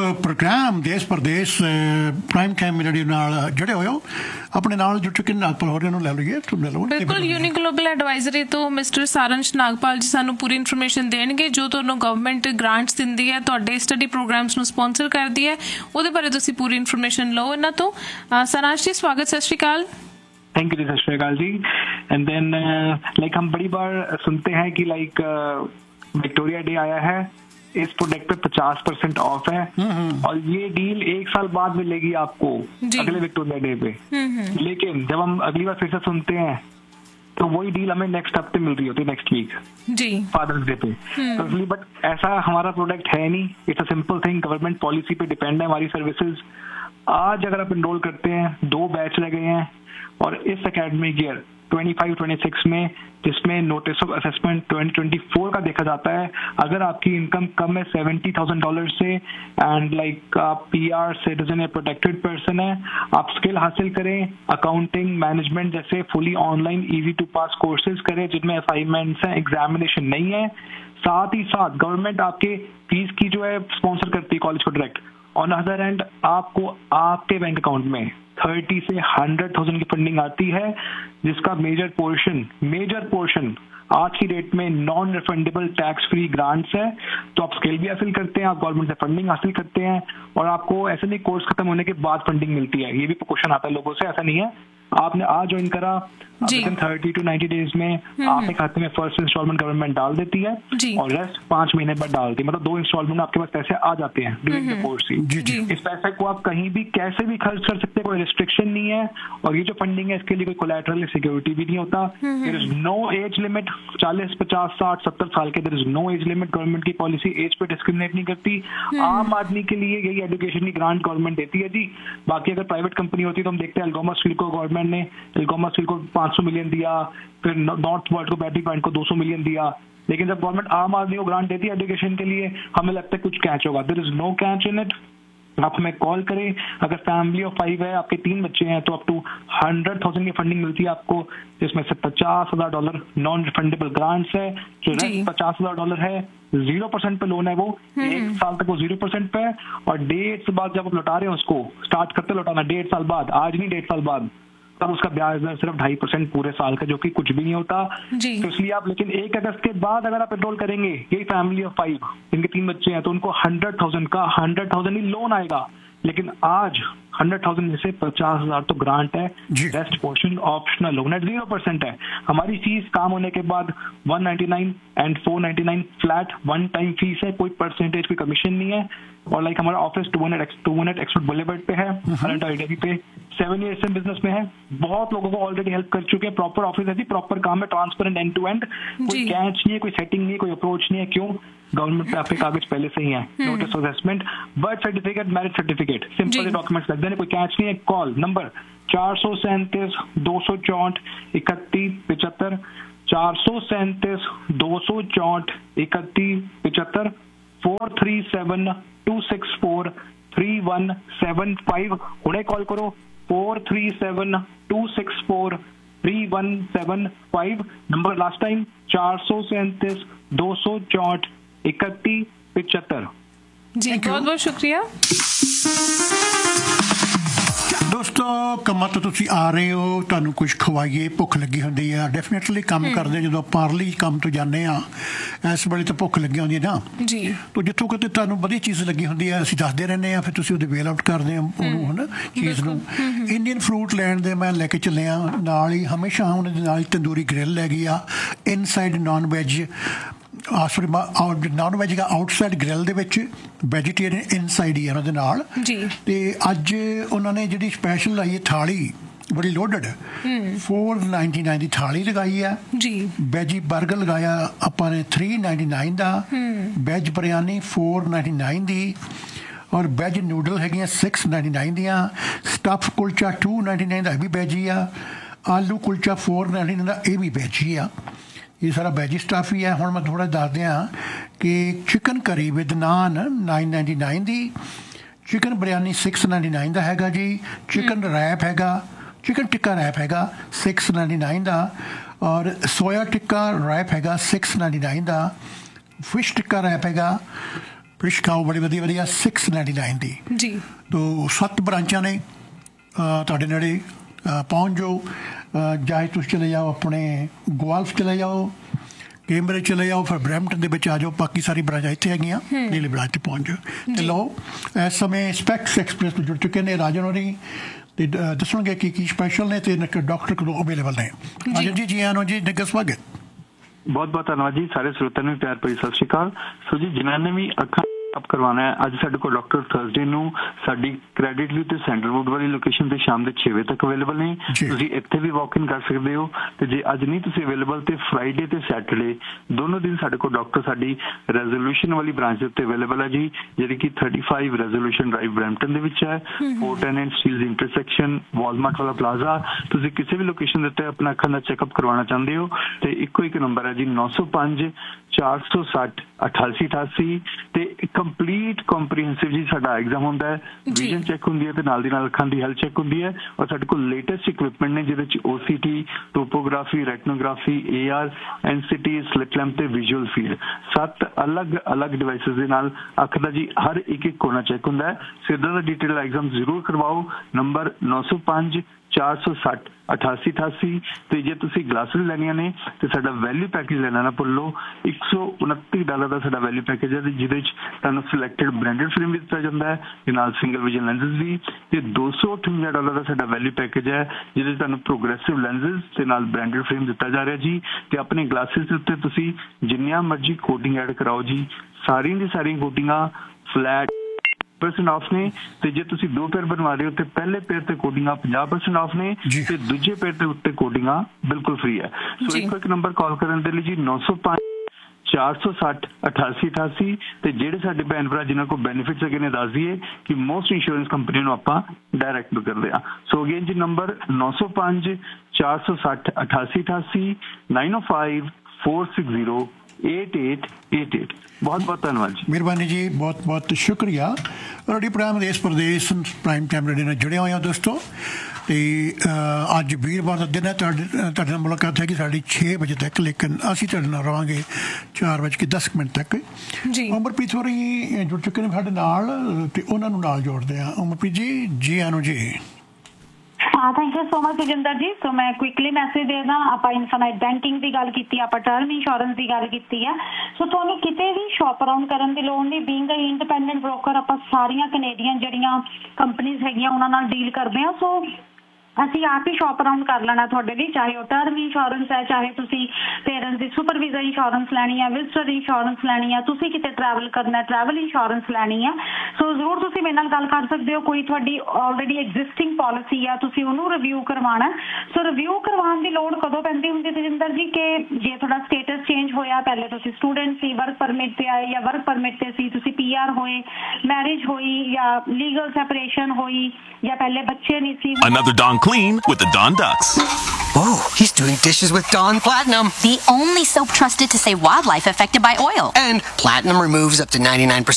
Programme देश परदेश prime time radio नाल जुड़े होए हो अपने नाल जुड़ चुके नागपाल होरियां नूं लै लईए ले लो बिल्कुल यूनिक ग्लोबल एडवाइजरी तो मिस्टर सारंश नागपाल जी सानू पूरी इन्फॉर्मेशन देणगे जो तुहानूं गवर्नमेंट ग्रांट्स दिंदी है तुहाडे स्टडी प्रोग्राम्स नूं स्पॉन्सर करदी है ਉਹਦੇ ਬਾਰੇ ਤੁਸੀਂ पूरी इन्फॉर्मेशन लो ਇਹਨਾਂ ਤੋਂ सारांश जी स्वागत सत श्री अकाल थैंक यू जी सत श्री अकाल जी एंड देन लाइक हम बड़ी बार सुनते हैं कि लाइक विक्टोरिया डे आया है इस प्रोडक्ट पे 50% ऑफ है और ये डील 1 साल बाद मिलेगी आपको अगले विक्टोरिया डे पे लेकिन जब हम अगली बार फिर से सुनते हैं तो वही डील हमें नेक्स्ट हफ्ते मिल रही होती है नेक्स्ट वीक जी फादर्स डे पे तो इसलिए बट ऐसा हमारा प्रोडक्ट है नहीं it's a simple thing government policy पे डिपेंड है हमारी सर्विसेज आज अगर आप एनरोल करते हैं 2 बैच रह गए हैं और इस एकेडमिक ईयर 25-26 में जिसमें नोटिस ऑफ असेसमेंट 2024 का देखा जाता है अगर आपकी इनकम कम है $70,000 से एंड लाइक आप PR सिटीजन या प्रोटेक्टेड पर्सन है आप स्किल हासिल करें अकाउंटिंग मैनेजमेंट जैसे fully online easy to pass courses करें जिनमें असाइनमेंट्स हैं एग्जामिनेशन नहीं है साथ ही साथ गवर्नमेंट आपके फीस की जो है स्पॉन्सर करती है कॉलेज को डायरेक्ट ऑन अदर एंड आपको आपके बैंक अकाउंट में 30 से 100,000 की फंडिंग आती है जिसका मेजर पोर्शन आज की डेट में non refundable tax free grants है तो आप स्किल भी हासिल करते हैं आप गवर्नमेंट से फंडिंग हासिल करते हैं और आपको ऐसे नहीं कोर्स खत्म होने के बाद फंडिंग मिलती है ये भी क्वेश्चन आता है लोगों से ऐसा नहीं है आपने आज ज्वाइन करा 30 to 90 डेज में आपके खाते में फर्स्ट इंस्टॉलमेंट गवर्नमेंट डाल देती है और रेस्ट 5 महीने बाद डालती है मतलब 2 इंस्टॉलमेंट आपके पास पैसे आ जाते हैं ड्यूरिंग द कोर्स इस पैसे को आप कहीं भी कैसे भी खर्च कर सकते हैं कोई रिस्ट्रिक्शन नहीं है और ये जो फंडिंग है इसके लिए कोई कोलैटरल सिक्योरिटी भी नहीं होता there is no age limit 40, 50, 60, 70 साल के there is no age limit government की पॉलिसी एज पे डिस्क्रिमिनेट नहीं करती आम आदमी के लिए यही एजुकेशन की ग्रांट गवर्नमेंट देती है जी बाकी अगर प्राइवेट कंपनी होती तो हम देखते हैं एल्गोमा स्टील को गवर्नमेंट ने एल्गोमा स्टील को 500 मिलियन दिया फिर नॉर्थ वर्ल्ड को बैटरी पॉइंट को 200 मिलियन दिया लेकिन जब गवर्नमेंट आम आदमी को ग्रांट देती है एजुकेशन के लिए हमें लगता है कुछ कैच होगा there is no catch in it आप हमें कॉल करें अगर फैमिली ऑफ 5 है आपके 3 बच्चे हैं तो अप टू 100,000 की फंडिंग मिलती है आपको जिसमें से $50,000 नॉन रिफंडेबल ग्रांट्स है जो $50,000 है 0% पे लोन है वो 1 साल तक वो 0% पे है और 1.5 बाद जब आप लौटा रहे हो उसको स्टार्ट करते लौटाना 1.5 साल बाद आज नहीं 1.5 साल बाद तब उसका ब्याज दर सिर्फ 2.5% पूरे साल का जो कि कुछ भी नहीं होता तो इसलिए आप लेकिन 1 अगस्त के बाद अगर आप एनरोल करेंगे यही फैमिली ऑफ 5 जिनके 3 बच्चे हैं तो उनको 100,000 ही लोन आएगा लेकिन आज 100,000 में से 50,000 तो ग्रांट है रेस्ट पोर्शन ऑप्शनल लोन है 0% है हमारी फीस काम होने के बाद 199 and 499 flat one time fees है कोई परसेंटेज कोई कमीशन नहीं है और लाइक हमारा ऑफिस 200 एक्सपर्ट बुलेवर्ड पे है पे 7 years से बिजनेस में है बहुत लोगों को ऑलरेडी हेल्प कर चुके हैं प्रॉपर ऑफिस है जी प्रॉपर काम है ट्रांसपेरेंट एंड टू एंड कोई कैच नहीं है कोई सेटिंग नहीं है कोई अप्रोच नहीं है क्यों गवर्नमेंट पे आपके कागज पहले से ही है notice of assessment birth certificate marriage certificate simple documents लग जाने कोई कैच नहीं है कॉल नंबर 437 264 31 75 437 264 31 75 437 264 3175 हुणे कॉल करो 437 264 3175 नंबर लास्ट टाइम 437 264 31 75 जी बहुत बहुत शुक्रिया दोस्तों ਕੰਮਾਂ ਤੋਂ ਤੁਸੀਂ ਆ ਰਹੇ ਹੋ ਤੁਹਾਨੂੰ ਕੁਝ ਖਵਾਈਏ ਭੁੱਖ ਲੱਗੀ ਹੁੰਦੀ ਆ ਡੈਫੀਨੇਟਲੀ ਕੰਮ ਕਰਦੇ ਜਦੋਂ ਪਾਰਲੀ ਕੰਮ ਤੋਂ ਜਾਂਦੇ ਆ ਇਸ ਵੇਲੇ ਤਾਂ ਭੁੱਖ ਲੱਗੀ ਹੁੰਦੀ ਹੈ ਨਾ ਜੀ ਤਾਂ ਜਿੱਥੋਂ ਕਿਤੇ ਤੁਹਾਨੂੰ ਵਧੀਆ ਚੀਜ਼ ਲੱਗੀ ਹੁੰਦੀ ਹੈ ਅਸੀਂ ਦੱਸਦੇ ਰਹਿੰਦੇ ਆ ਫਿਰ ਤੁਸੀਂ ਉਹਦੇ ਵੇਲ ਆਊਟ ਕਰਦੇ ਹੋ ਉਹਨੂੰ ਹਨਾ ਚੀਜ਼ ਨੂੰ ਇੰਡੀਅਨ ਫਰੂਟ ਲੈਣ ਦੇ ਮੈਂ ਲੈ ਕੇ ਚੱਲੇ ਆ ਨਾਲ ਹੀ ਹਮੇਸ਼ਾ ਉਹਨਾਂ ਦੇ ਨਾਲ ਤੰਦੂਰੀ ਗ੍ਰਿਲ ਹੈਗੀ ਆ inside non veg sorry non veg ਦਾ ਆਊਟਸਾਈਡ ਗ੍ਰਿਲ ਦੇ ਵਿੱਚ ਵੈਜੀਟੇਰੀਅਨ ਇਨਸਾਈਡ ਹੀ ਉਹਨਾਂ ਦੇ ਨਾਲ ਤੇ ਅੱਜ ਉਹਨਾਂ ਨੇ ਜਿਹੜੀ ਸਪੈਸ਼ਲ ਲਾਈ ਹੈ ਥਾਲੀ ਬੜੀ ਲੋਡਡ 499 ਦੀ ਥਾਲੀ ਲਗਾਈ ਆ ਜੀ ਵੈਜੀ 버ਗਰ ਲਗਾਇਆ ਆਪਾਂ ਨੇ 399 ਦਾ ਵੈਜ ਬਿਰਿਆਨੀ 499 ਦੀ ਔਰ ਵੈਜ ਨੂਡਲ ਹੈਗੀਆਂ 699 ਦੀਆਂ ਸਟਫ ਕੁਲਚਾ 299 ਦਾ ਵੀ ਵੈਜੀ ਆ ਆਲੂ ਕੁਲਚਾ 499 ਦਾ ਇਹ ਵੀ ਵੈਜੀ ਆ ये सारा वैजी स्टाफ ही है हुण मैं थोड़ा दस दियाँ कि chicken curry with naan 999 the chicken biryani 699 का हैगा जी चिकन रैप हैगा चिकन टिक्का रैप हैगा 699 का और सोया टिक्का रैप हैगा 699 का फिश टिक्का रैप हैगा ਫਿਸ਼ ਖਾਓ ਬੜੀ ਵਧੀਆ 699 ਦੀ ਜੀ। ਤੋ 7 ਬ੍ਰਾਂਚਾਂ ਨੇ ਤੁਹਾਡੇ ਨੇੜੇ, ਪਹੁੰਚ ਜਾਓ। ਚਾਹੇ ਤੁਸੀਂ ਚਲੇ ਜਾਓ ਆਪਣੇ ਗੁਆਲਫ ਚਲੇ ਜਾਓ, ਕੈਂਬਰਿਜ ਚਲੇ ਜਾਓ, ਫਿਰ ਬਰੈਂਪਟਨ ਦੇ ਵਿੱਚ ਆ ਜਾਓ। ਬਾਕੀ ਸਾਰੀ ਬ੍ਰਾਂਚਾਂ ਇੱਥੇ ਹੈਗੀਆਂ, ਨੀਲੀ ਬ੍ਰਾਂਚ 'ਤੇ ਪਹੁੰਚ ਜਾਓ ਤੇ ਲਓ। ਇਸ ਸਮੇਂ ਸਪੈਕਸ ਐਕਸਪ੍ਰੈਸ ਤੋਂ ਜੁੜ ਚੁੱਕੇ ਨੇ ਰਾਜਨ ਹੋਰੀ ਤੇ ਦੱਸਣਗੇ ਕੀ ਸਪੈਸ਼ਲ ਨੇ ਤੇ ਡਾਕਟਰ ਕਦੋਂ ਅਵੇਲੇਬਲ ਨੇ। ਰਾਜਨ ਜੀ, ਜੀ ਆਨੋ ਜੀ, ਨਿੱਘਾ ਸਵਾਗਤ। ਬਹੁਤ ਧੰਨਵਾਦ ਜੀ। ਸਾਰੇ ਸਰੋਤਿਆਂ ਨੂੰ ਪਿਆਰ ਭਰੀ ਸਤਿ ਸ਼੍ਰੀ ਅਕਾਲ। ਸੋ ਜੀ, ਜਿਨ੍ਹਾਂ ਨੇ ਵੀ ਅੱਖਾਂ ਕਰਵਾਉਣਾ ਹੈ, ਅੱਜ ਸਾਡੇ ਕੋਲ ਡਾਕਟਰ ਥਰਸਡੇ ਨੂੰ ਸਾਡੀ ਕ੍ਰੈਡਿਟ ਵਿਊ ਤੇ ਸੈਂਡਲਵੁੱਡ ਵਾਲੀ ਲੋਕੇਸ਼ਨ ਤੇ ਸ਼ਾਮ ਦੇ 6 ਵਜੇ ਤੱਕ ਅਵੇਲੇਬਲ ਨੇ। ਤੁਸੀਂ ਇੱਥੇ ਵੀ ਵਾਕ ਇਨ ਕਰ ਸਕਦੇ ਹੋ ਤੇ ਜੇ ਅੱਜ ਨਹੀਂ ਤੁਸੀਂ ਅਵੇਲੇਬਲ ਤੇ ਫਰਾਈਡੇ ਤੇ ਸੈਟਰਡੇ ਦੋਨੋਂ ਦਿਨ ਸਾਡੇ ਕੋਲ ਡਾਕਟਰ ਸਾਡੀ ਰੈਜ਼ੋਲੂਸ਼ਨ ਵਾਲੀ ਬ੍ਰਾਂਚ ਦੇ ਉੱਤੇ ਅਵੇਲੇਬਲ ਹੈ ਜੀ, ਜਿਹੜੀ ਕਿ 35 ਰੈਜ਼ੋਲੂਸ਼ਨ ਡਰਾਈਵ ਬਰੈਂਪਟਨ ਦੇ ਵਿੱਚ ਹੈ, 410 ਐਂਡ ਸਟੀਲਜ਼ ਇੰਟਰਸੈਕਸ਼ਨ ਵਾਲਮਾਰਟ ਵਾਲਾ ਪਲਾਜ਼ਾ। ਤੁਸੀਂ ਕਿਸੇ ਵੀ ਲੋਕੇਸ਼ਨ ਦੇ ਉੱਤੇ ਆਪਣਾ ਅੱਖਾਂ ਦਾ ਚੈੱਕਅਪ ਕਰਵਾਉਣਾ ਚਾਹੁੰਦੇ ਹੋ ਤੇ ਇੱਕੋ ਇੱਕ ਨੰਬਰ ਹੈ ਜੀ 905 460 8888 ਤੇ ਕੰਪਲੀਟ ਕੰਪਰੀਹੈਂਸਿਵ ਜੀ ਸਾਡਾ ਐਗਜ਼ਾਮ ਹੁੰਦਾ ਹੈ, ਵਿਜ਼ਨ ਚੈੱਕ ਹੁੰਦੀ ਹੈ ਤੇ ਨਾਲ ਦੀ ਨਾਲ ਅੱਖਾਂ ਦੀ ਹੈਲਥ ਚੈੱਕ ਹੁੰਦੀ ਹੈ। ਔਰ ਸਾਡੇ ਕੋਲ ਲੇਟੈਸਟ ਇਕਵਿਪਮੈਂਟ ਨੇ ਜਿਹਦੇ ਚ OCT, topography, ਰੈਟਨੋਗ੍ਰਾਫੀ, AR, NCT, slit lamp ਤੇ ਵਿਜ਼ੂਅਲ ਫੀਲਡ 7 ਅਲੱਗ ਡਿਵਾਈਸਿਸ ਦੇ ਨਾਲ ਅੱਖ ਦਾ ਜੀ ਹਰ ਇੱਕ ਕੋਨਾ ਚੈੱਕ ਹੁੰਦਾ ਹੈ। ਸਿੱਧਾ ਦਾ ਡਿਟੇਲ ਐਗਜ਼ਾਮ ਜ਼ਰੂਰ ਕਰਵਾਓ। ਨੰਬਰ 905 460 8888 ਤੇ ਜੇ ਤੁਸੀਂ ਗਲਾਸਿਸ ਲੈਣੀਆਂ ਨੇ ਤੇ ਸਾਡਾ ਵੈਲਿਊ ਪੈਕੇਜ ਲੈਣਾ ਨਾ ਭੁੱਲੋ। $129 ਦਾ ਸਾਡਾ ਵੈਲਿਊ ਪੈਕੇਜ ਹੈ ਜਿਹਦੇ ਵਿੱਚ ਤੁਹਾਨੂੰ ਸਿਲੈਕਟਡ ਬ੍ਰਾਂਡਡ ਫਰੇਮ ਵੀ ਦਿੱਤਾ ਜਾਂਦਾ ਹੈ ਤੇ ਨਾਲ ਸਿੰਗਲ ਵਿਜ਼ਨ ਲੈਂਸਸ ਵੀ, ਤੇ $258 ਦਾ ਸਾਡਾ ਵੈਲਿਊ ਪੈਕੇਜ ਹੈ ਜਿਹਦੇ ਵਿੱਚ ਤੁਹਾਨੂੰ ਪ੍ਰੋਗਰੈਸਿਵ ਲੈਂਸਸ ਤੇ ਨਾਲ ਬ੍ਰਾਂਡਡ ਫਰੇਮ ਦਿੱਤਾ ਜਾ ਰਿਹਾ ਜੀ। ਤੇ ਆਪਣੇ ਗਲਾਸਿਸ ਦੇ ਉੱਤੇ ਤੁਸੀਂ ਜਿੰਨੀਆਂ ਮਰਜ਼ੀ ਕੋਟਿੰਗ ਐਡ ਕਰਾਓ ਜੀ, ਸਾਰੀਆਂ ਦੀ ਸਾਰੀਆਂ ਕੋਟਿੰਗਾਂ ਫਲੈਟ % ਆਫ ਨੇ ਤੇ ਜੇ ਤੁਸੀਂ 2 ਪੇਅਰ ਬਣਵਾ ਰਹੇ ਹੋ ਤੇ ਪਹਿਲੇ ਪੇਅਰ ਤੇ ਕੋਡਿੰਗਾਂ 50% ਆਫ ਨੇ ਤੇ ਦੂਜੇ ਪੇਅਰ ਤੇ ਉੱਤੇ ਕੋਡਿੰਗਾਂ ਬਿਲਕੁਲ ਫ੍ਰੀ ਹੈ। ਸੋ ਇੱਕ ਨੰਬਰ ਕਾਲ ਕਰਨ ਦੇ ਲਈ ਜੀ 905 460 8888 ਤੇ ਜਿਹੜੇ ਸਾਡੇ ਭੈਣ ਭਰਾ ਜਿਨ੍ਹਾਂ ਕੋਲ ਬੈਨੀਫਿਟਸ ਹੈਗੇ ਨੇ ਦੱਸ ਦਈਏ ਕਿ ਮੋਸਟ ਇੰਸ਼ੋਰੈਂਸ ਕੰਪਨੀ ਨੂੰ ਆਪਾਂ ਡਾਇਰੈਕਟ ਕਰਦੇ ਆ। ਸੋ ਅਗੇਨ ਜੀ ਨੰਬਰ 905 460 8888 905 460 8888। ਬਹੁਤ ਧੰਨਵਾਦ ਜੀ। ਮਿਹਰਬਾਨੀ ਜੀ, ਬਹੁਤ ਸ਼ੁਕਰੀਆ। ਰੇਡੀਓ ਪ੍ਰਾਈਮ ਦੇਸ਼ ਪ੍ਰਦੇਸ਼ ਪ੍ਰਾਈਮ ਟਾਈਮ ਰੇਡੀਓ ਨਾਲ ਜੁੜੇ ਹੋਏ ਹੋ ਦੋਸਤੋ। ਤੇ ਅੱਜ ਵੀਰਵਾਰ ਦਾ ਦਿਨ ਹੈ, ਤੁਹਾਡੇ ਨਾਲ ਮੁਲਾਕਾਤ ਹੈਗੀ ਸਾਡੀ 6 ਵਜੇ ਤੱਕ, ਲੇਕਿਨ ਅਸੀਂ ਤੁਹਾਡੇ ਨਾਲ ਰਹਾਂਗੇ 4:10 ਤੱਕ ਜੀ। ਉਮਰਪ੍ਰੀਤ ਹੋਰੀ ਜੁੜ ਚੁੱਕੇ ਨੇ ਸਾਡੇ ਨਾਲ ਤੇ ਉਹਨਾਂ ਨੂੰ ਨਾਲ ਜੋੜਦੇ ਆ। ਉਮਰਪ੍ਰੀਤ ਜੀ, ਜੀ ਆਨੋ ਜੀ। Thank you so much Sujinder ਜੀ। ਸੋ ਮੈਂ ਕੁਇਕਲੀ ਮੈਸੇਜ ਦੇ ਦਾਂ, ਆਪਾਂ ਇਨਫਾਈਨਾਈਟ ਬੈਂਕਿੰਗ ਦੀ ਗੱਲ ਕੀਤੀ, ਆਪਾਂ ਟਰਮ ਇੰਸ਼ੋਰੈਂਸ ਦੀ ਗੱਲ ਕੀਤੀ ਹੈ। ਸੋ ਤੁਹਾਨੂੰ ਕਿਤੇ ਵੀ ਸ਼ੌਪ ਅਰਾਊਂਡ ਕਰਨ ਦੀ ਲੋੜ ਨਹੀਂ। ਬੀਇੰਗ ਅ ਇੰਡੀਪੈਂਡੈਂਟ ਬ੍ਰੋਕਰ ਆਪਾਂ ਸਾਰੀਆਂ ਕੈਨੇਡੀਅਨ ਜਿਹੜੀਆਂ ਕੰਪਨੀਜ਼ ਹੈਗੀਆਂ ਉਹਨਾਂ ਨਾਲ ਡੀਲ ਕਰਦੇ ਹਾਂ। ਸੋ ਅਸੀਂ ਆਪ ਹੀ ਸ਼ੌਪ ਅਰਾਊਂਡ ਕਰ ਲੈਣਾ ਤੁਹਾਡੇ ਲਈ, ਚਾਹੇ ਉਹ ਟਰਮ ਇੰਸ਼ੋਰੈਂਸ ਹੈ, ਚਾਹੇ ਤੁਸੀਂ ਪੇਰੈਂਟਸ ਦੀ ਸੁਪਰਵਾਈਜ਼ਰ ਇੰਸ਼ੋਰੈਂਸ ਲੈਣੀ ਹੈ, ਵਿਜ਼ਟਰ ਇੰਸ਼ੋਰੈਂਸ ਲੈਣੀ ਹੈ, ਤੁਸੀਂ ਕਿਤੇ ਟਰੈਵਲ ਕਰਨਾ, ਟਰੈਵਲ ਇੰਸ਼ੋਰੈਂਸ ਲੈਣੀ ਹੈ। ਸੋ ਜ਼ਰੂਰ ਤੁਸੀਂ ਮੇਰੇ ਨਾਲ ਗੱਲ ਕਰ ਸਕਦੇ ਹੋ। ਕੋਈ ਤੁਹਾਡੀ ਆਲਰੇਡੀ ਐਗਜ਼ਿਸਟਿੰਗ ਪਾਲਿਸੀ ਆ, ਤੁਸੀਂ ਉਹਨੂੰ ਰਿਵਿਊ ਕਰਵਾਉਣਾ। ਸੋ ਰਿਵਿਊ ਕਰਵਾਉਣ ਦੀ ਲੋੜ ਕਦੋਂ ਪੈਂਦੀ ਹੁੰਦੀ ਤੇਜਿੰਦਰ ਜੀ, ਕਿ ਜੇ ਤੁਹਾਡਾ ਸਟੇਟਸ ਚੇਂਜ ਹੋਇਆ, ਪਹਿਲੇ ਤੁਸੀਂ ਸਟੂਡੈਂਟ ਸੀ, ਵਰਕ ਪਰਮਿਟ ਤੇ ਆਏ ਜਾਂ ਵਰਕ ਪਰਮਿਟ ਤੇ ਸੀ, ਤੁਸੀਂ PR ਹੋਏ, ਮੈਰਿਜ ਹੋਈ ਜਾਂ ਲੀਗਲ ਸੈਪਰੇਸ਼ਨ ਹੋਈ ਜਾਂ ਪਹਿਲੇ ਬੱਚੇ ਨਹੀਂ ਸੀ। Another Dawn clean with the Dawn Ducks. Whoa, he's doing dishes with Dawn Platinum. The only soap trusted to save wildlife affected by oil. And Platinum removes up to 99%